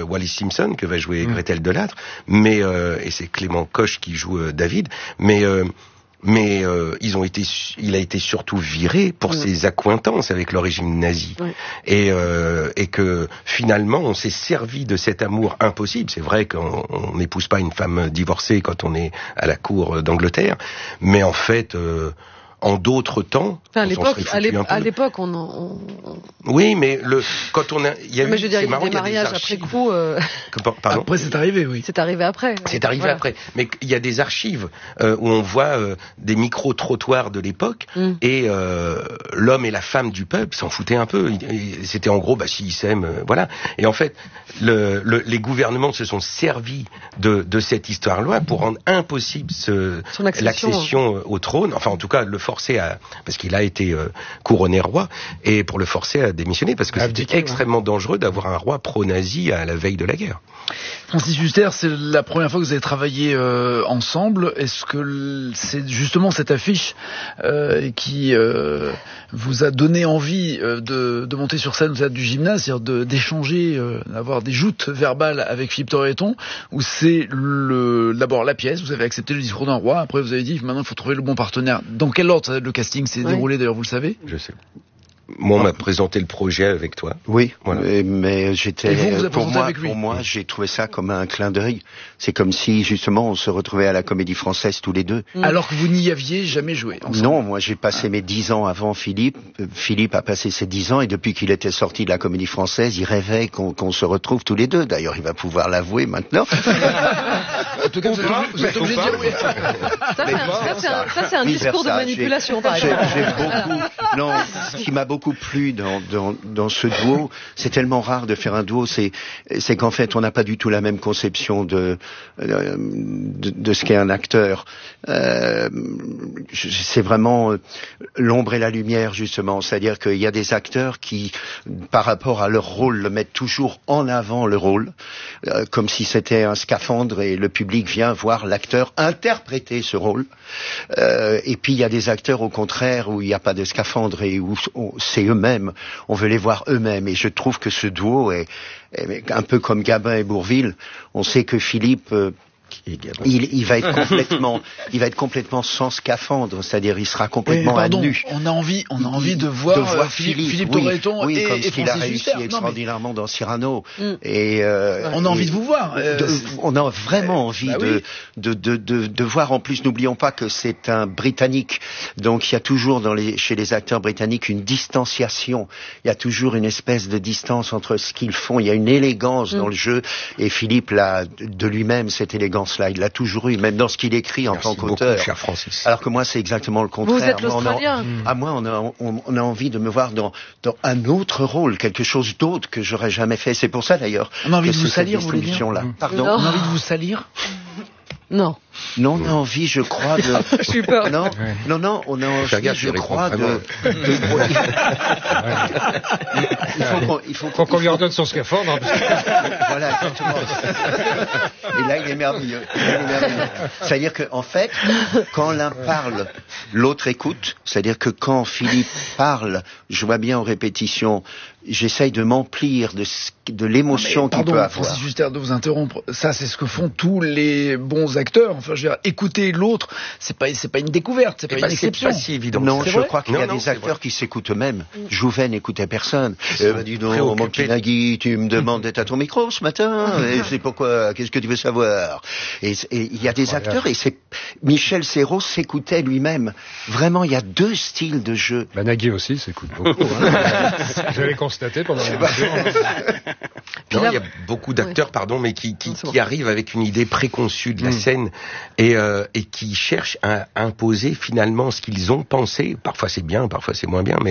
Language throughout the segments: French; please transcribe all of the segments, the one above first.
Wallis Simpson que va jouer Gretel Delattre, mais et c'est Clément Koch qui joue David, mais il a été surtout viré pour ses accointances avec le régime nazi, et que finalement on s'est servi de cet amour impossible. C'est vrai qu'on n'épouse pas une femme divorcée quand on est à la cour d'Angleterre, mais en fait en d'autres temps, à l'époque, on... Oui, mais quand on a, il y a eu, je veux dire, il y a des mariages après coup. Pardon. Après, c'est arrivé, oui. C'est arrivé après. C'est arrivé après. Mais il y a des archives où on voit des micro-trottoirs de l'époque et l'homme et la femme du peuple s'en foutaient un peu. C'était en gros, s'ils s'aiment, voilà. Et en fait, les gouvernements se sont servis de cette histoire-là pour rendre impossible l'accession au trône. Enfin, en tout cas, le forcer parce qu'il a été couronné roi, et pour le forcer à démissionner, parce que c'était extrêmement dangereux d'avoir un roi pro-nazi à la veille de la guerre. Francis Huster, c'est la première fois que vous avez travaillé ensemble. Est-ce que c'est justement cette affiche qui vous a donné envie de monter sur scène au théâtre du Gymnase, c'est-à-dire d'échanger, d'avoir des joutes verbales avec Philippe Torreton, ou c'est d'abord la pièce, vous avez accepté le discours d'un roi, après vous avez dit maintenant il faut trouver le bon partenaire. Dans quel ordre le casting s'est déroulé d'ailleurs, vous le savez? Je sais. Moi, on m'a présenté le projet avec toi. Oui, voilà. Mais j'étais. Pour moi, j'ai trouvé ça comme un clin d'œil. C'est comme si justement on se retrouvait à la Comédie Française tous les deux. Alors que vous n'y aviez jamais joué ensemble. Non, moi j'ai passé mes 10 ans avant Philippe. Philippe a passé ses 10 ans et depuis qu'il était sorti de la Comédie Française, il rêvait qu'on se retrouve tous les deux. D'ailleurs, il va pouvoir l'avouer maintenant. En tout cas, vous êtes obligé de dire oui. Ça, c'est un discours de manipulation, par exemple. J'ai beaucoup. Non, ce qui m'a beaucoup plu dans ce duo, c'est tellement rare de faire un duo, c'est qu'en fait on n'a pas du tout la même conception de ce qu'est un acteur. C'est vraiment l'ombre et la lumière justement, c'est-à-dire qu'il y a des acteurs qui, par rapport à leur rôle, le mettent toujours en avant le rôle, comme si c'était un scaphandre et le public vient voir l'acteur interpréter ce rôle. Et puis il y a des acteurs au contraire où il n'y a pas de scaphandre et où c'est eux-mêmes, on veut les voir eux-mêmes. Et je trouve que ce duo est un peu comme Gabin et Bourvil. On sait que Philippe, il va être complètement sans scaphandre, c'est-à-dire il sera complètement à nu. On a envie de voir Philippe Torreton et comme il a réussi extraordinairement dans Cyrano. Et on a envie de vous voir. On a vraiment envie de voir. En plus, n'oublions pas que c'est un Britannique, donc il y a toujours chez les acteurs britanniques une distanciation. Il y a toujours une espèce de distance entre ce qu'ils font. Il y a une élégance dans le jeu, et Philippe là, de lui-même, cette élégance là, il l'a toujours eu, même dans ce qu'il écrit en tant qu'auteur. Beaucoup, cher Francis. Alors que moi, c'est exactement le contraire. Vous êtes l'Australien. Moi, on a envie de me voir dans un autre rôle, quelque chose d'autre que j'aurais jamais fait. C'est pour ça d'ailleurs. On a envie de vous salir, vous voulez dire ? Pardon. On a envie de vous salir ? Non. Non, on a envie, je crois, de... Je suis peur. Non, on a envie, je crois, il faut qu'on lui redonne son scaphandre. Voilà, exactement. Et là, il est merveilleux. C'est-à-dire qu'en fait, quand l'un parle, l'autre écoute. C'est-à-dire que quand Philippe parle, je vois bien en répétition, j'essaye de m'emplir de l'émotion qu'il peut avoir. Pardon, Francis Huster, de vous interrompre. Ça, c'est ce que font tous les bons acteurs. Enfin, je veux dire, écouter l'autre, c'est pas une découverte, c'est pas une exception. C'est pas si évident. Non, je crois qu'il y a des acteurs qui s'écoutent eux-mêmes. Jouvet n'écoutait personne. Dis donc, mon petit Nagui, tu me demandes d'être à ton micro ce matin, et c'est pourquoi, qu'est-ce que tu veux savoir? Et il y a des acteurs, et Michel Serrault s'écoutait lui-même. Vraiment, il y a deux styles de jeu. Nagui aussi s'écoute beaucoup. Je l'ai constaté pendant Non, il y a beaucoup d'acteurs, mais qui arrivent avec une idée préconçue de la scène et qui cherchent à imposer finalement ce qu'ils ont pensé. Parfois c'est bien, parfois c'est moins bien, mais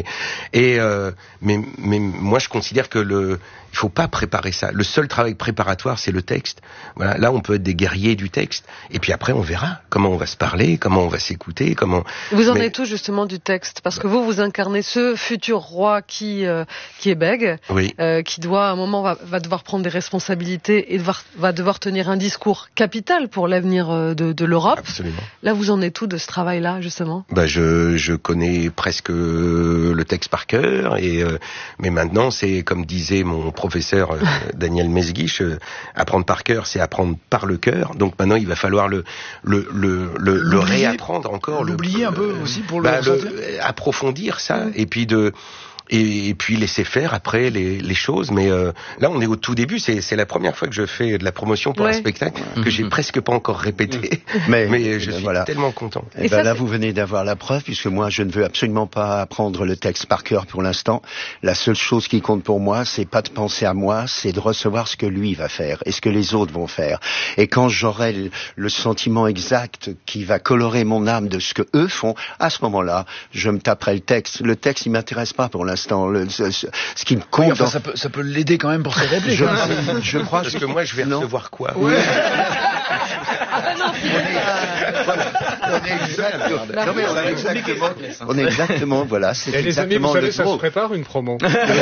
moi je considère que il faut pas préparer ça. Le seul travail préparatoire, c'est le texte. Voilà, là on peut être des guerriers du texte, et puis après on verra comment on va se parler, comment on va s'écouter, Vous en êtes où justement du texte? Parce que vous incarnez ce futur roi qui est bègue, oui. Qui doit, à un moment, va devoir prendre des responsabilités et va devoir tenir un discours capital pour l'avenir de l'Europe. Absolument. Là, vous en êtes où de ce travail-là, justement? Je connais presque le texte par cœur, mais maintenant, c'est comme disait mon professeur Daniel Mesguich, apprendre par cœur, c'est apprendre par le cœur. Donc maintenant, il va falloir le réapprendre encore, l'oublier un peu aussi pour le approfondir ça, et puis laisser faire après les choses. Mais là, on est au tout début. C'est la première fois que je fais de la promotion pour un spectacle que j'ai presque pas encore répété. Mais je suis tellement content. Et là, vous venez d'avoir la preuve, puisque moi, je ne veux absolument pas apprendre le texte par cœur pour l'instant. La seule chose qui compte pour moi, c'est pas de penser à moi, c'est de recevoir ce que lui va faire et ce que les autres vont faire. Et quand j'aurai le sentiment exact qui va colorer mon âme de ce que eux font, à ce moment-là, je me taperai le texte. Le texte, il m'intéresse pas pour l'instant. Ce qui me compte, ça peut l'aider quand même pour ses répliques. Je crois, parce que moi, je vais recevoir quoi? On est exactement, voilà. Et les amis, vous savez, ça se prépare une promo.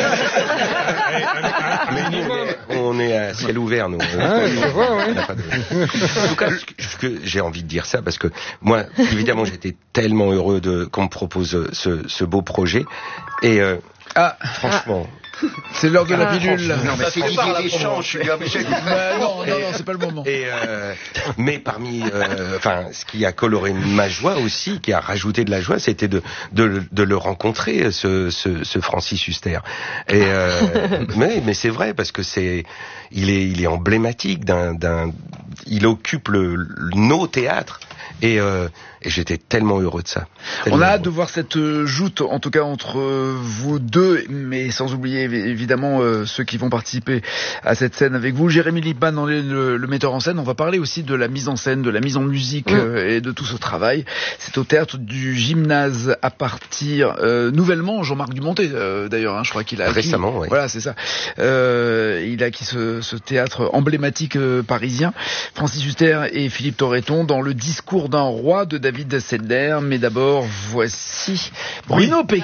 On est à ciel ouvert, nous. Je vois, ouais. En tout cas, j'ai envie de dire ça parce que moi, évidemment, j'étais tellement heureux qu'on me propose ce beau projet et franchement. C'est l'heure de la pilule. Non, mais c'est Didier Deschamps, je suis obligé de non, c'est pas le moment. Mais parmi, ce qui a coloré ma joie aussi, qui a rajouté de la joie, c'était de le rencontrer, ce Francis Huster. Mais c'est vrai parce que il est emblématique il occupe nos théâtres. Et j'étais tellement heureux de ça. On a hâte de voir cette joute, en tout cas entre vous deux, mais sans oublier évidemment ceux qui vont participer à cette scène avec vous. Jérémy Lippmann, le metteur en scène. On va parler aussi de la mise en scène, de la mise en musique et de tout ce travail. C'est au théâtre du Gymnase à partir nouvellement, Jean-Marc Dumonté d'ailleurs, je crois qu'il a récemment. Oui. Voilà, c'est ça. Il a acquis ce théâtre emblématique parisien. Francis Huster et Philippe Torreton dans le discours d'un roi de David Sedler. Mais d'abord, voici Bruno Pecky.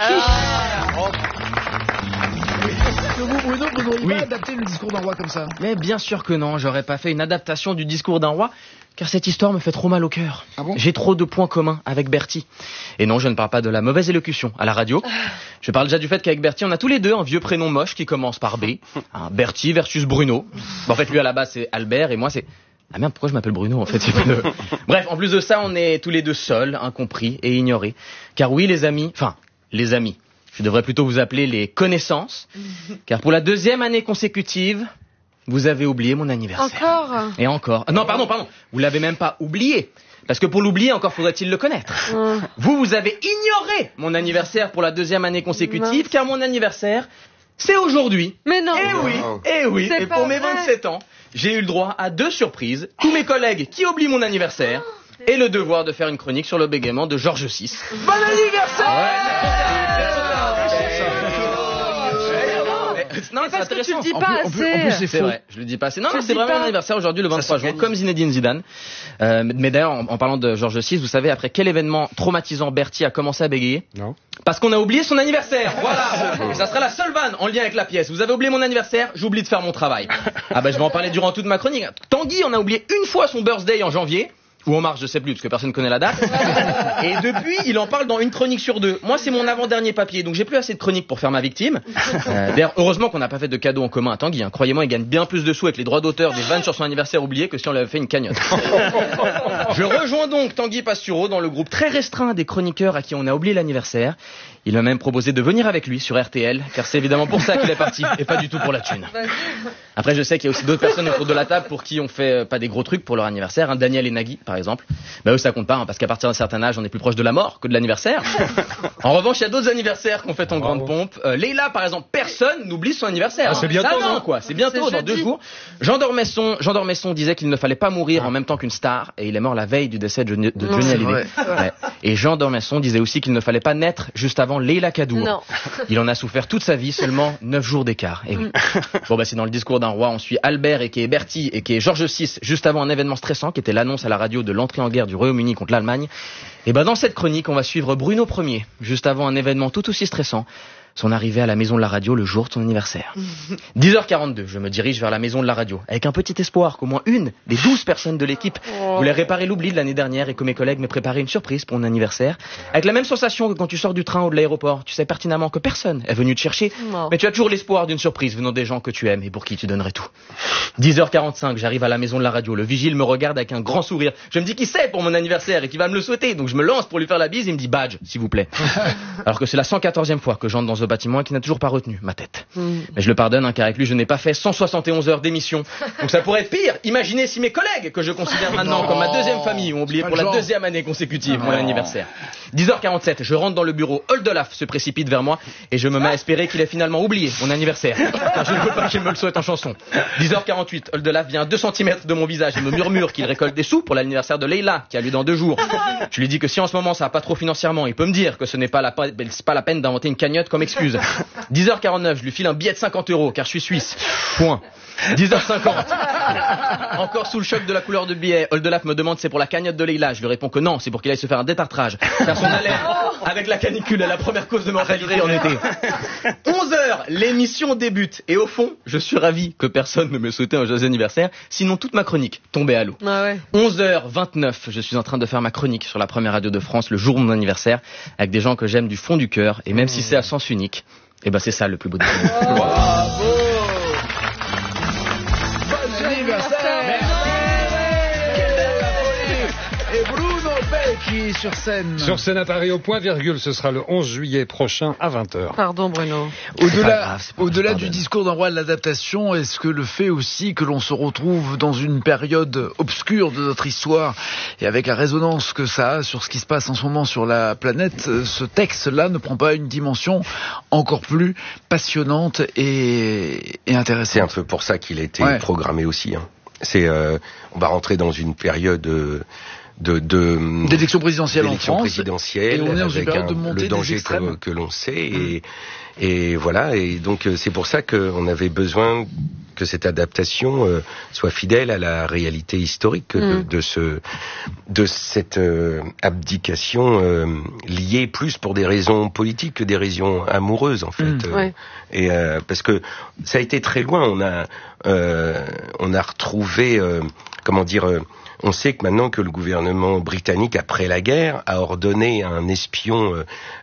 Bruno, vous n'auriez pas adapté le discours d'un roi comme ça? Mais bien sûr que non, j'aurais pas fait une adaptation du discours d'un roi, car cette histoire me fait trop mal au cœur. Ah bon? J'ai trop de points communs avec Bertie. Et non, je ne parle pas de la mauvaise élocution à la radio. Je parle déjà du fait qu'avec Bertie, on a tous les deux un vieux prénom moche qui commence par B. Bertie versus Bruno. En fait, lui à la base c'est Albert et moi c'est... Ah merde, pourquoi je m'appelle Bruno en fait? Bref, en plus de ça, on est tous les deux seuls, incompris et ignorés. Car oui, les amis, je devrais plutôt vous appeler les connaissances, car pour la 2e année consécutive, vous avez oublié mon anniversaire. Encore? Et encore. Non, pardon, vous l'avez même pas oublié. Parce que pour l'oublier, encore faudrait-il le connaître. Vous avez ignoré mon anniversaire pour la 2e année consécutive, car mon anniversaire, c'est aujourd'hui. Mais non. Eh oui. Et pour mes 27 ans, j'ai eu le droit à 2 surprises. Tous mes collègues qui oublient mon anniversaire et le devoir de faire une chronique sur le bégaiement de Georges VI. Bon anniversaire! Non, c'est intéressant. Tu le dis pas assez. En plus, c'est faux. Vrai, je le dis pas assez. Non, c'est vraiment mon anniversaire aujourd'hui, le 23 juin, comme Zinedine Zidane. Mais d'ailleurs, en parlant de Georges VI, vous savez après quel événement traumatisant Bertie a commencé à bégayer? Non. Parce qu'on a oublié son anniversaire. Voilà. Ça sera la seule vanne en lien avec la pièce. Vous avez oublié mon anniversaire, j'oublie de faire mon travail. Je vais en parler durant toute ma chronique. Tanguy, on a oublié une fois son birthday en janvier. Ou en mars, je sais plus, parce que personne connaît la date. Et depuis, il en parle dans une chronique sur 2. Moi, c'est mon avant-dernier papier, donc j'ai plus assez de chroniques pour faire ma victime. D'ailleurs, heureusement qu'on n'a pas fait de cadeau en commun à Tanguy. Croyez-moi, il gagne bien plus de sous avec les droits d'auteur des vannes sur son anniversaire oublié que si on lui avait fait une cagnotte. Je rejoins donc Tanguy Pastureau dans le groupe très restreint des chroniqueurs à qui on a oublié l'anniversaire. Il m'a même proposé de venir avec lui sur RTL, car c'est évidemment pour ça qu'il est parti, et pas du tout pour la thune. Après, je sais qu'il y a aussi d'autres personnes autour de la table pour qui on fait pas des gros trucs pour leur anniversaire. Daniel et Nagui, par exemple. Eux, ça compte pas, parce qu'à partir d'un certain âge, on est plus proche de la mort que de l'anniversaire. En revanche, il y a d'autres anniversaires qu'on fête en grande pompe. Leïla, par exemple, personne n'oublie son anniversaire. C'est bientôt, ça, non, quoi. C'est bientôt, dans 2 jours. Jean Dormesson disait qu'il ne fallait pas mourir en même temps qu'une star, et il est mort la veille du décès de Johnny Hallyday. Ouais. Et Jean Dormesson disait aussi qu'il ne fallait pas naître juste avant Leïla Kadour. Non. Il en a souffert toute sa vie, seulement 9 jours d'écart. Et oui. C'est dans le discours d'un roi. On suit Albert et qui est Bertie et qui est Georges VI juste avant un événement stressant qui était l'annonce à la radio de l'entrée en guerre du Royaume-Uni contre l'Allemagne. Et dans cette chronique, on va suivre Bruno Ier juste avant un événement tout aussi stressant. son arrivée à la maison de la radio le jour de son anniversaire. 10h42, je me dirige vers la maison de la radio, avec un petit espoir qu'au moins une des 12 personnes de l'équipe voulait réparer l'oubli de l'année dernière et que mes collègues m'aient préparé une surprise pour mon anniversaire, avec la même sensation que quand tu sors du train ou de l'aéroport, tu sais pertinemment que personne est venu te chercher, mais tu as toujours l'espoir d'une surprise venant des gens que tu aimes et pour qui tu donnerais tout. 10h45, j'arrive à la maison de la radio, le vigile me regarde avec un grand sourire, je me dis qu'il sait pour mon anniversaire et qu'il va me le souhaiter, donc je me lance pour lui faire la bise, il me dit badge, s'il vous plaît. Alors que c'est la 114e fois que j'entre dans ce bâtiment et qui n'a toujours pas retenu ma tête. Mais je le pardonne, car avec lui je n'ai pas fait 171 heures d'émission, donc ça pourrait être pire. Imaginez si mes collègues, que je considère maintenant comme ma deuxième famille, ont oublié pour la deuxième année consécutive mon anniversaire. 10h47, je rentre dans le bureau, Oldelaf se précipite vers moi et je me mets à espérer qu'il ait finalement oublié mon anniversaire, car je ne veux pas qu'il me le souhaite en chanson. 10h48, Oldelaf vient à 2 cm de mon visage et me murmure qu'il récolte des sous pour l'anniversaire de Leïla, qui a lieu dans 2 jours. Je lui dis que si en ce moment ça va pas trop financièrement, il peut me dire que ce n'est pas la peine d'inventer une cagnotte comme excuse. 10h49, je lui file un billet de 50 €, car je suis suisse. Point. 10h50. Encore sous le choc de la couleur de billet, Oldelaf me demande si c'est pour la cagnotte de Leïla. Je lui réponds que non, c'est pour qu'il aille se faire un détartrage, car son allergie avec la canicule est la première cause de mortalité en été. 11h, l'émission débute. Et au fond, je suis ravi que personne ne me souhaitait un joyeux anniversaire, sinon toute ma chronique tombait à l'eau. 11h29, je suis en train de faire ma chronique sur la première radio de France le jour de mon anniversaire, avec des gens que j'aime du fond du cœur, et même si c'est à sens unique, et ben c'est ça le plus beau des choses. Bravo! Bon anniversaire! Et Bruno Pecchi sur scène. Sur scène à Paris au point virgule, ce sera le 11 juillet prochain à 20h. Pardon Bruno. Au-delà du discours d'un roi de l'adaptation, est-ce que le fait aussi que l'on se retrouve dans une période obscure de notre histoire et avec la résonance que ça a sur ce qui se passe en ce moment sur la planète, ce texte-là ne prend pas une dimension encore plus passionnante et intéressante? C'est un peu pour ça qu'il a été programmé aussi. Hein. On va rentrer dans une période d'élection présidentielle en France, et on est dans une période de montée le danger que l'on sait et voilà, et donc c'est pour ça qu'on avait besoin que cette adaptation soit fidèle à la réalité historique de cette abdication liée plus pour des raisons politiques que des raisons amoureuses en fait. Et parce que ça a été très loin, on a retrouvé on sait que maintenant que le gouvernement britannique, après la guerre, a ordonné à un espion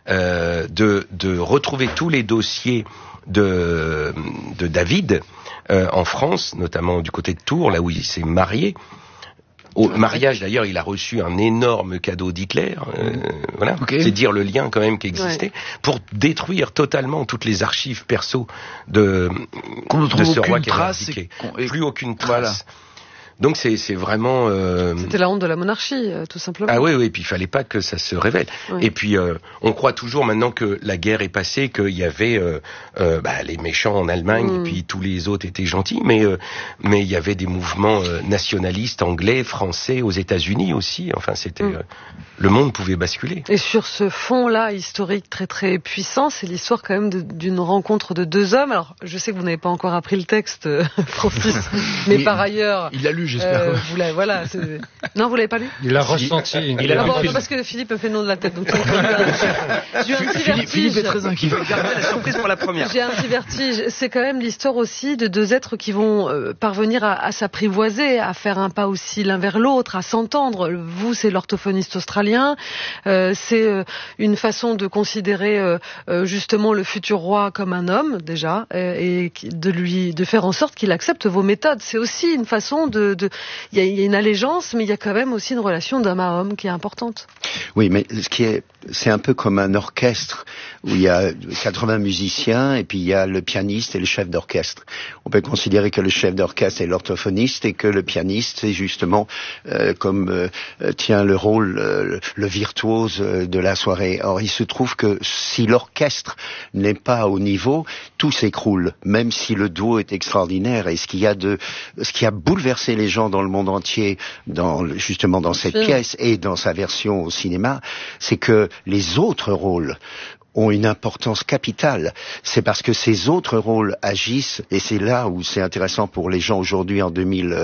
de retrouver tous les dossiers de David en France, notamment du côté de Tours, là où il s'est marié. Au mariage, d'ailleurs, il a reçu un énorme cadeau d'Hitler. Voilà, c'est dire le lien quand même qui existait, pour détruire totalement toutes les archives perso de ce roi qui avait abdiqué. Plus aucune trace. Voilà. Donc c'est vraiment... C'était la honte de la monarchie, tout simplement. Ah oui, et puis il fallait pas que ça se révèle. Et puis on croit toujours maintenant que la guerre est passée, qu'il y avait les méchants en Allemagne et puis tous les autres étaient gentils, mais il y avait des mouvements nationalistes anglais, français, aux États-Unis aussi. Enfin, c'était le monde pouvait basculer. Et sur ce fond-là historique très très puissant, c'est l'histoire quand même d'une rencontre de 2 hommes. Alors, je sais que vous n'avez pas encore appris le texte, Francis, mais par ailleurs... Il l'a lu, j'espère. Non, vous l'avez pas lu? Il l'a ressenti. Parce que Philippe fait non de la tête. Donc j'ai un petit vertige. Philippe est très inquiet. Il veut garder la surprise pour la première. J'ai un petit vertige. C'est quand même l'histoire aussi de 2 êtres qui vont parvenir à s'apprivoiser, à faire un pas aussi l'un vers l'autre, à s'entendre. Vous, c'est l'orthophoniste australien. C'est une façon de considérer justement le futur roi comme un homme déjà, et de faire en sorte qu'il accepte vos méthodes. C'est aussi une façon il y a une allégeance, mais il y a quand même aussi une relation d'homme à homme qui est importante. Oui, mais c'est un peu comme un orchestre où il y a 80 musiciens et puis il y a le pianiste et le chef d'orchestre. On peut considérer que le chef d'orchestre est l'orthophoniste et que le pianiste c'est justement tient le rôle, le virtuose de la soirée. Or, il se trouve que si l'orchestre n'est pas au niveau, tout s'écroule, même si le duo est extraordinaire. Et ce qui a bouleversé les gens dans le monde entier, justement dans cette pièce et dans sa version au cinéma, c'est que les autres rôles ont une importance capitale. C'est parce que ces autres rôles agissent, et c'est là où c'est intéressant pour les gens aujourd'hui en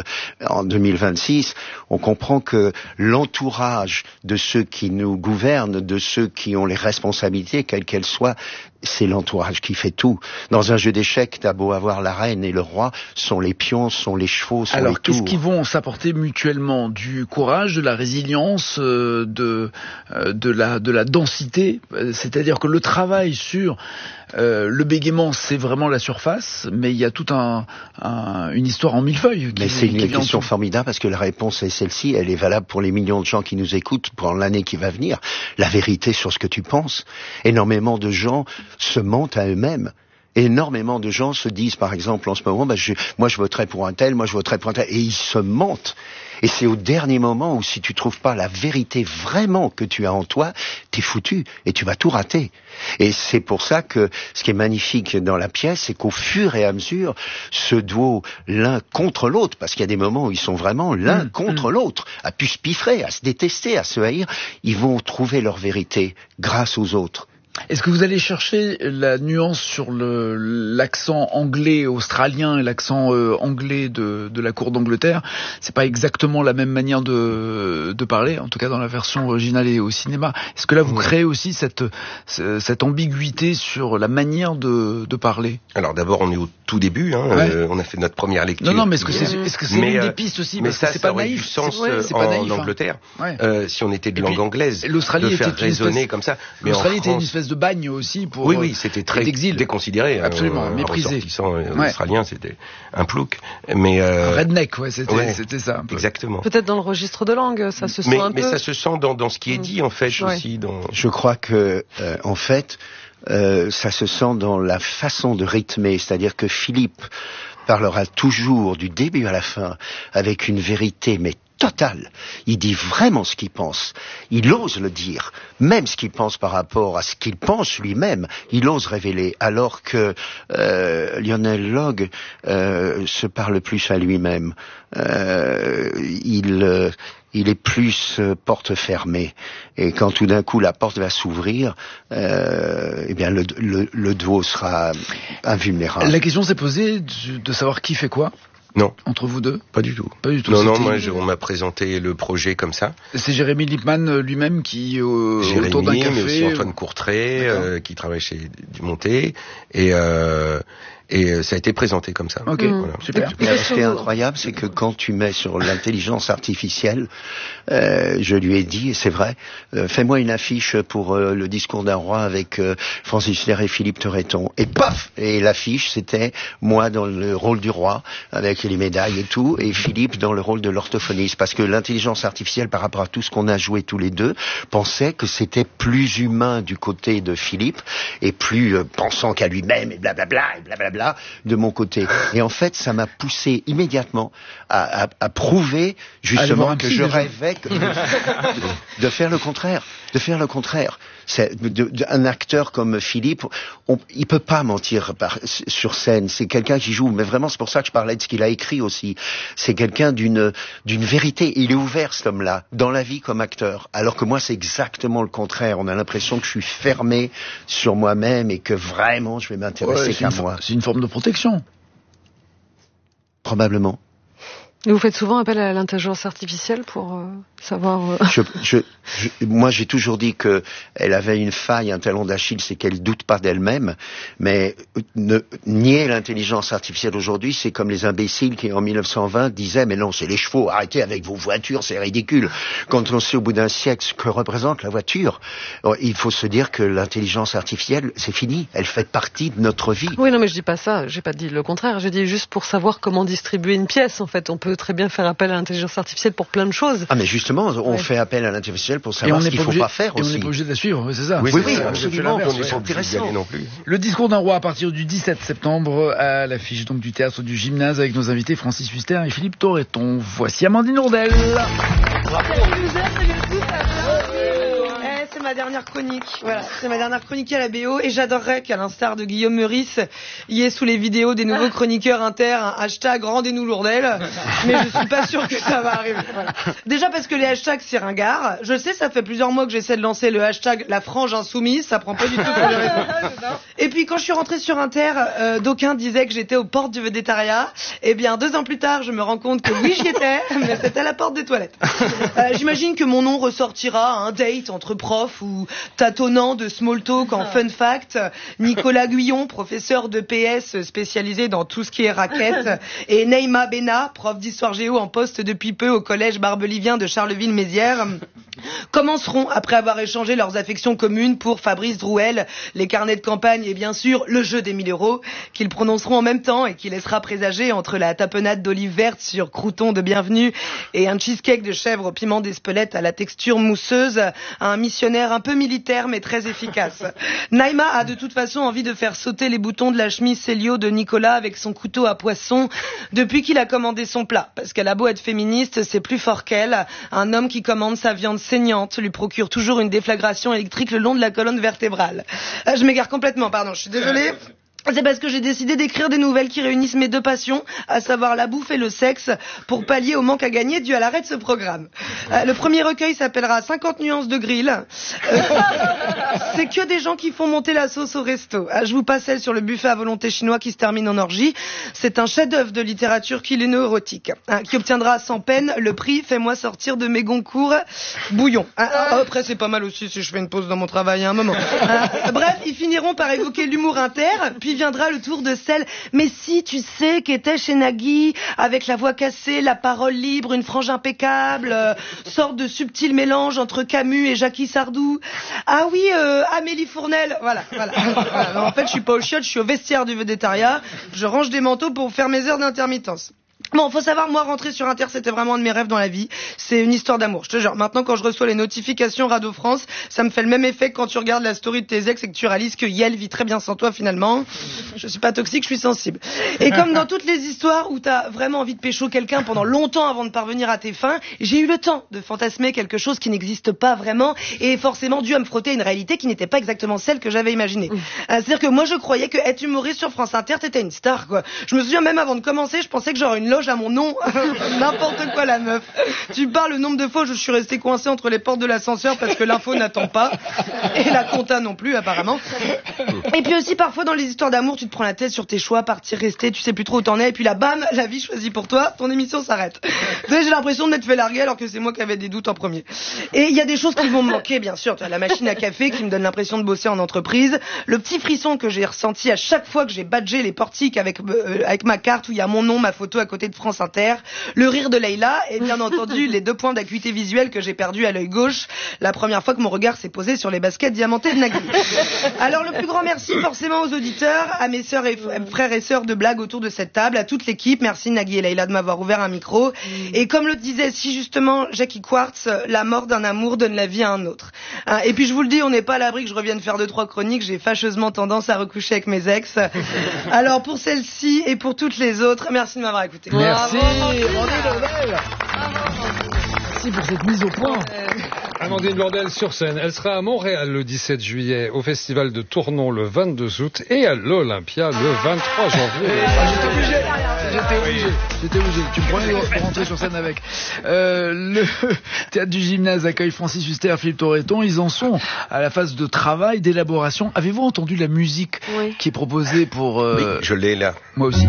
2026, on comprend que l'entourage de ceux qui nous gouvernent, de ceux qui ont les responsabilités, quelles qu'elles soient, c'est l'entourage qui fait tout. Dans un jeu d'échecs, t'as beau avoir la reine et le roi, sont les pions, sont les chevaux, sont les tours. Alors, qu'est-ce qu'ils vont s'apporter mutuellement? Du courage, de la résilience, de la densité. C'est-à-dire que le travail sur le bégaiement, c'est vraiment la surface, mais il y a toute une histoire en millefeuille. Mais c'est une question formidable parce que la réponse est celle-ci, elle est valable pour les millions de gens qui nous écoutent pour l'année qui va venir. La vérité sur ce que tu penses. Énormément de gens se mentent à eux-mêmes. Énormément de gens se disent, par exemple, en ce moment, moi je voterai pour un tel, moi je voterai pour un tel, et ils se mentent. Et c'est au dernier moment où si tu trouves pas la vérité vraiment que tu as en toi, t'es foutu et tu vas tout rater. Et c'est pour ça que ce qui est magnifique dans la pièce, c'est qu'au fur et à mesure, ce duo l'un contre l'autre, parce qu'il y a des moments où ils sont vraiment l'un contre l'autre, à pu se piffrer, à se détester, à se haïr, ils vont trouver leur vérité grâce aux autres. Est-ce que vous allez chercher la nuance sur l'accent anglais australien et l'accent anglais de la cour d'Angleterre? C'est pas exactement la même manière de parler, en tout cas dans la version originale et au cinéma. Est-ce que là vous créez aussi cette ambiguïté sur la manière de parler? Alors d'abord on est au tout début, on a fait notre première lecture. Non, mais est-ce que c'est une des pistes aussi? Mais parce que ça c'est pas aurait naïf. du sens pas naïf, en Angleterre. Ouais. Si on était de langue anglaise, l'Australie de faire était résonner comme ça. Mais l'Australie en était une France, espèce de bagne aussi pour. Oui, c'était très déconsidéré. Absolument, méprisé. Un ressortissant australien, c'était un plouc. Mais redneck, c'était ça. Un peu. Exactement. Peut-être dans le registre de langue, ça se sent un peu. Mais ça se sent dans ce qui est dit en fait aussi. Je crois que en fait, ça se sent dans la façon de rythmer, c'est-à-dire que Philippe parlera toujours du début à la fin avec une vérité mais totale. Il dit vraiment ce qu'il pense. Il ose le dire. Même ce qu'il pense par rapport à ce qu'il pense lui-même, il ose révéler. Alors que Lionel Logue se parle plus à lui-même. Il est plus porte fermée. Et quand tout d'un coup la porte va s'ouvrir, bien le duo sera invulnérable. La question s'est posée de savoir qui fait quoi. Non. Entre vous deux? Pas du tout. Pas du tout. Non, moi, on m'a présenté le projet comme ça. C'est Jérémy Lippmann lui-même qui, autour d'un café... mais aussi Antoine Courtrai, qui travaille chez Dumonté, et ça a été présenté comme ça. Ok, voilà. Super. Mais ce qui est incroyable, c'est que quand tu mets sur l'intelligence artificielle, je lui ai dit, et c'est vrai, fais-moi une affiche pour le discours d'un roi avec Francis Huster et Philippe Torreton. Et paf! Et l'affiche, c'était moi dans le rôle du roi, avec les médailles et tout, et Philippe dans le rôle de l'orthophoniste. Parce que l'intelligence artificielle, par rapport à tout ce qu'on a joué tous les deux, pensait que c'était plus humain du côté de Philippe, et plus pensant qu'à lui-même, et blablabla, et blablabla, de mon côté. Et en fait, ça m'a poussé immédiatement à prouver justement que je rêvais de faire le contraire. De faire le contraire. Un acteur comme Philippe, il peut pas mentir sur scène. C'est quelqu'un qui joue, mais vraiment c'est pour ça que je parlais de ce qu'il a écrit aussi. C'est quelqu'un d'une vérité. Il est ouvert, cet homme-là, dans la vie comme acteur. Alors que moi, c'est exactement le contraire. On a l'impression que je suis fermé sur moi-même et que vraiment je vais m'intéresser qu'à moi. C'est une forme de protection. Probablement. Et vous faites souvent appel à l'intelligence artificielle pour savoir... Moi, j'ai toujours dit que elle avait une faille, un talon d'Achille, c'est qu'elle doute pas d'elle-même. Mais nier l'intelligence artificielle aujourd'hui, c'est comme les imbéciles qui, en 1920, disaient « Mais non, c'est les chevaux, arrêtez avec vos voitures, c'est ridicule ». Quand on sait au bout d'un siècle ce que représente la voiture, il faut se dire que l'intelligence artificielle, c'est fini. Elle fait partie de notre vie. Oui, non, mais je dis pas ça. J'ai pas dit le contraire. Je dis juste pour savoir comment distribuer une pièce. En fait, on peut très bien faire appel à l'intelligence artificielle pour plein de choses. Ah, mais justement, on fait appel à l'intelligence artificielle pour savoir ce qu'il faut pas faire aussi. Et on n'est pas obligé de la suivre, c'est ça. Oui, absolument. C'est intéressant non plus. Le discours d'un roi à partir du 17 septembre à l'affiche donc du théâtre du Gymnase avec nos invités Francis Huster et Philippe Torreton. Voici Amandine Ourdel. C'est ma dernière chronique. Voilà, c'est ma dernière chronique à la BO et j'adorerais qu'à l'instar de Guillaume Meurice, il y ait sous les vidéos des nouveaux chroniqueurs inter un hashtag rendez-nous Lourdel, mais je suis pas sûre que ça va arriver. Voilà. Déjà parce que les hashtags c'est ringard. Je sais, ça fait plusieurs mois que j'essaie de lancer le hashtag la frange insoumise, ça prend pas du tout pour les raisons. Et puis quand je suis rentrée sur Inter, d'aucuns disaient que j'étais aux portes du végétariat. Et bien 2 ans plus tard, je me rends compte que oui j'y étais, mais c'était à la porte des toilettes. J'imagine que mon nom ressortira à un date entre profs philosophe ou tâtonnant de small talk en fun fact, Nicolas Guyon, professeur de PS spécialisé dans tout ce qui est raquette, et Neima Bena, prof d'histoire géo en poste depuis peu au collège Barbelivien de Charleville-Mézières, commenceront, après avoir échangé leurs affections communes pour Fabrice Drouel, les carnets de campagne et bien sûr le jeu des 1000 €, qu'ils prononceront en même temps et qui laissera présager entre la tapenade d'olive verte sur crouton de bienvenue et un cheesecake de chèvre au piment d'Espelette à la texture mousseuse, un missionnaire un peu militaire mais très efficace. Naïma a de toute façon envie de faire sauter les boutons de la chemise Célio de Nicolas avec son couteau à poisson depuis qu'il a commandé son plat. Parce qu'elle a beau être féministe, c'est plus fort qu'elle. Un homme qui commande sa viande saignante lui procure toujours une déflagration électrique le long de la colonne vertébrale. Je m'égare complètement, pardon, je suis désolée. C'est parce que j'ai décidé d'écrire des nouvelles qui réunissent mes deux passions, à savoir la bouffe et le sexe, pour pallier au manque à gagner dû à l'arrêt de ce programme. Le premier recueil s'appellera 50 nuances de grill. C'est que des gens qui font monter la sauce au resto. Je vous passe celle sur le buffet à volonté chinois qui se termine en orgie. C'est un chef-d'œuvre de littérature culino-érotique, qui obtiendra sans peine le prix Fais-moi sortir de mes Goncourt bouillon. Après, c'est pas mal aussi si je fais une pause dans mon travail à un moment. Bref, ils finiront par évoquer l'humour inter, puis viendra le tour de celle mais si tu sais qu'était chez Nagui avec la voix cassée, la parole libre, une frange impeccable, sorte de subtil mélange entre Camus et Jackie Sardou. Ah oui, Amélie Fournel, voilà. En fait, je suis pas au chiottes, je suis au vestiaire du végétariat. Je range des manteaux pour faire mes heures d'intermittence. Bon, faut savoir, moi, rentrer sur Inter, c'était vraiment un de mes rêves dans la vie. C'est une histoire d'amour, je te jure. Maintenant, quand je reçois les notifications Radio France, ça me fait le même effet que quand tu regardes la story de tes ex et que tu réalises que Yel vit très bien sans toi, finalement. Je suis pas toxique, je suis sensible. Et comme dans toutes les histoires où t'as vraiment envie de pécho quelqu'un pendant longtemps avant de parvenir à tes fins, j'ai eu le temps de fantasmer quelque chose qui n'existe pas vraiment et forcément dû à me frotter à une réalité qui n'était pas exactement celle que j'avais imaginée. C'est-à-dire que moi, je croyais que être humoriste sur France Inter, t'étais une star, quoi. Je me souviens même avant de commencer, je pensais que j'aurais une loge à mon nom, n'importe quoi la meuf. Tu parles le nombre de fois où je suis restée coincée entre les portes de l'ascenseur parce que l'info n'attend pas et la compta non plus apparemment. Et puis aussi parfois dans les histoires d'amour, tu te prends la tête sur tes choix, partir, rester, tu sais plus trop où t'en es et puis là bam, la vie choisit pour toi, ton émission s'arrête. J'ai l'impression de m'être fait larguer alors que c'est moi qui avais des doutes en premier. Et il y a des choses qui vont me manquer bien sûr, tu as la machine à café qui me donne l'impression de bosser en entreprise, le petit frisson que j'ai ressenti à chaque fois que j'ai badgé les portiques avec ma carte où il y a mon nom, ma photo à côté de France Inter, le rire de Leïla et bien entendu les 2 points d'acuité visuelle que j'ai perdus à l'œil gauche la première fois que mon regard s'est posé sur les baskets diamantées de Nagui. Alors le plus grand merci forcément aux auditeurs, à mes sœurs et frères et sœurs de blague autour de cette table, à toute l'équipe, merci Nagui et Leïla de m'avoir ouvert un micro. Et comme le disait si justement Jackie Quartz, la mort d'un amour donne la vie à un autre. Et puis je vous le dis, on n'est pas à l'abri que je revienne faire 2-3 chroniques, j'ai fâcheusement tendance à recoucher avec mes ex. Alors pour celle-ci et pour toutes les autres, merci de m'avoir écouté. Merci. Merci pour cette mise au point. Amandine Blondel sur scène. Elle sera à Montréal le 17 juillet, au Festival de Tournon le 22 août et à l'Olympia le 23 janvier. J'étais obligé. Tu me prenais pour rentrer sur scène avec. Le Théâtre du Gymnase accueille Francis Huster, Philippe Torreton. Ils en sont à la phase de travail, d'élaboration. Avez-vous entendu la musique qui est proposée pour... Oui, je l'ai là. Moi aussi.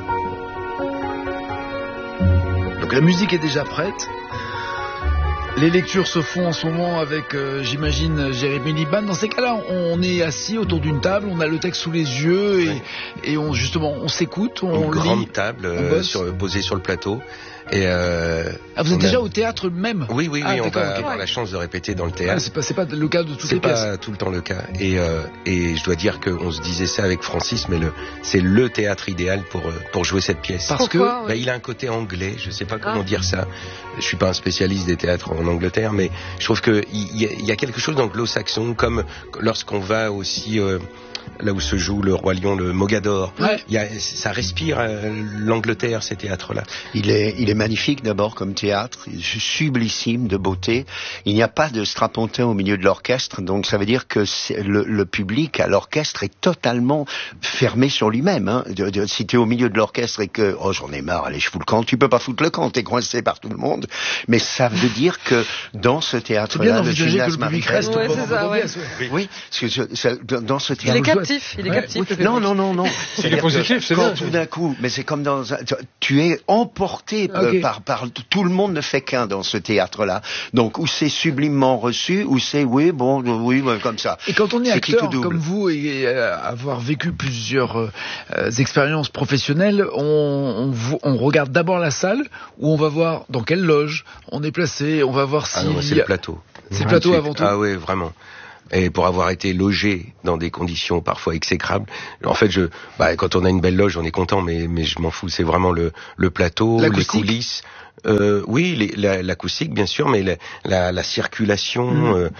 Donc la musique est déjà prête. Les lectures se font en ce moment avec, j'imagine, Jérémy Liban. Dans ces cas-là, on est assis autour d'une table, on a le texte sous les yeux et on s'écoute, on lit. Une grande table posée sur le plateau. Et vous êtes déjà au théâtre même? Oui, on va avoir la chance de répéter dans le théâtre. C'est pas le cas de toutes les pièces. C'est pas tout le temps le cas. Et je dois dire qu'on se disait ça avec Francis, mais c'est le théâtre idéal pour jouer cette pièce. Parce que il a un côté anglais. Je sais pas comment dire ça. Je suis pas un spécialiste des théâtres en Angleterre, mais je trouve que il y a quelque chose d'anglo-saxon, comme lorsqu'on va aussi là où se joue le Roi Lion, le Mogador. Ça respire l'Angleterre, ces théâtres-là. Il est magnifique d'abord comme théâtre, sublissime de beauté. Il n'y a pas de strapontin au milieu de l'orchestre, donc ça veut dire que le public à l'orchestre est totalement fermé sur lui-même. Hein. Si tu es au milieu de l'orchestre et que j'en ai marre, allez je fous le camp, tu peux pas foutre le camp, t'es coincé par tout le monde. Mais ça veut dire que dans ce C'est bien théâtre-là, le d'envisager que gymnase le public Marie-Belle... reste Ouais, au c'est ça, bord de ouais. pièce, ouais. Oui, parce que dans ce Il théâtre... est captif, il est captif. le Non, public. non, non, non. Il est positif, c'est quand bien. tout d'un coup, mais c'est comme dans tu es emporté Ok. par tout le monde ne fait qu'un dans ce théâtre-là. Donc où c'est sublimement reçu, où c'est oui, comme ça. Et quand on est C'est qui acteur tout double. comme vous et avoir vécu plusieurs expériences professionnelles, on regarde d'abord la salle où on va voir dans quelle loge on est placé, on va voir si Ah non, c'est le plateau. C'est le plateau Ensuite, avant tout. Ah oui, vraiment. Et pour avoir été logé dans des conditions parfois exécrables, en fait, quand on a une belle loge, on est content, mais je m'en fous. C'est vraiment le plateau, les L'acoustique. coulisses. Oui, l'acoustique, bien sûr, mais la circulation,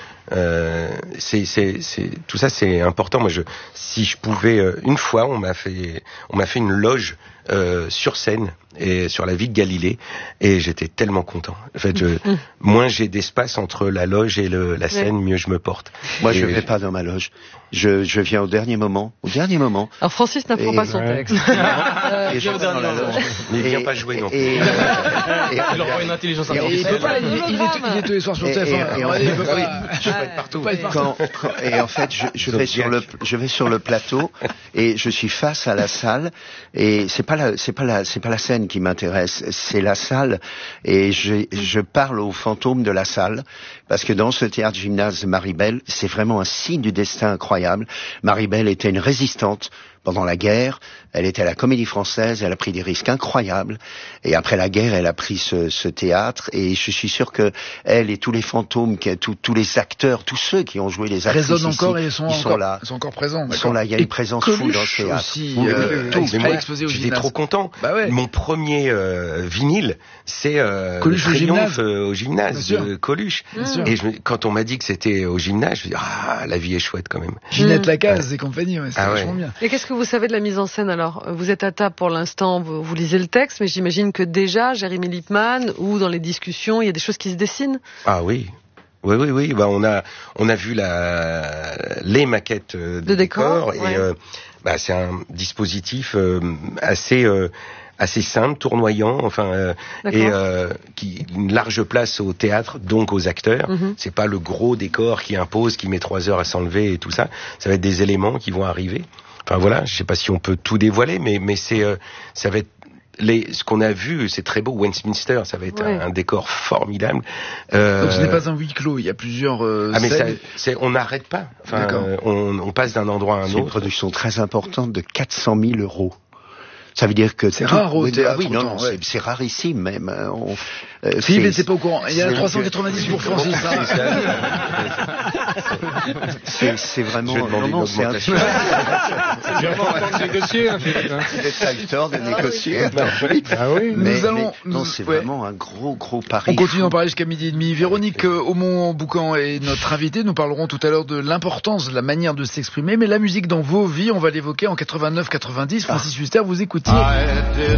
c'est tout ça, c'est important. Moi, si je pouvais, une fois, on m'a fait une loge sur scène et sur la vie de Galilée, et j'étais tellement content. En fait, moins j'ai d'espace entre la loge et la scène, mieux je me porte. Moi, je Et- vais pas dans ma loge. Je viens au dernier moment. Alors Francis n'apprend Et- pas son Ouais. texte. Et je vais dans la loge. Mais il vient Et- pas jouer non plus. et- Il envoie une intelligence Et il peut artificielle. pas, il est tous les soirs sur Et- TF1. et- Alors, il peut pas. je peux être partout. Et en fait, je vais sur le plateau et je suis face à la salle et c'est pas la scène qui m'intéresse, c'est la salle et je parle au fantôme de la salle parce que dans ce théâtre gymnase Marie-Belle, c'est vraiment un signe du destin incroyable. Marie-Belle était une résistante pendant la guerre, elle était à la Comédie Française, elle a pris des risques incroyables, et après la guerre, elle a pris ce théâtre, et je suis sûr que elle et tous les fantômes, tous les acteurs, tous ceux qui ont joué les actrices Résonnent ici, encore et ils sont encore présents. Ils sont là, il y a une présence fou dans ce Coluche théâtre. aussi, Oui, tout. mais moi, exposé au j'étais gymnase. trop content. Bah ouais. Mon premier vinyle, c'est Coluche au Triomphe gymnase. au Bien gymnase sûr. de Coluche. Bien sûr. Et quand on m'a dit que c'était au gymnase, je me dis la vie est chouette quand même. Ginette Lacaze et compagnie, ouais, c'est Ah ouais. vachement bien. Et qu'est-ce que vous savez de la mise en scène alors? Vous êtes à table pour l'instant, vous lisez le texte, mais j'imagine que déjà, Jérémy Lippmann, ou dans les discussions, il y a des choses qui se dessinent. Ah oui. Oui. Bah on a vu les maquettes de décors ouais. et c'est un dispositif assez simple, tournoyant, et qui une large place au théâtre, donc aux acteurs. C'est pas le gros décor qui impose, qui met 3 heures à s'enlever et tout ça. Ça va être des éléments qui vont arriver. Enfin voilà, je sais pas si on peut tout dévoiler, mais ça va être ce qu'on a vu, c'est très beau. Westminster, ça va être un décor formidable. Donc ce n'est pas un huis clos, il y a plusieurs scènes. On n'arrête pas. D'accord. On passe d'un endroit à un C'est une autre. production très importante de 400 000 €. Ça veut dire que C'est rare au théâtre, Oui, non, autant, ouais. c'est rarissime même. Philippe n'était pas au courant. Il y a 390 pour Francis. C'est vraiment. Je vais demander Non, une c'est un. augmentation. C'est bien pour négocier, hein, Philippe. Hein. T'as eu tort de négocier. Ah oui. Nous allons. Non, c'est ouais. vraiment un gros pari. On continue d'en parler jusqu'à midi et demi. Véronique Aumont-Boucan est notre invitée. Nous parlerons tout à l'heure de l'importance de la manière de s'exprimer. Mais la musique dans vos vies, on va l'évoquer en 89-90. Francis Huster, vous écoutiez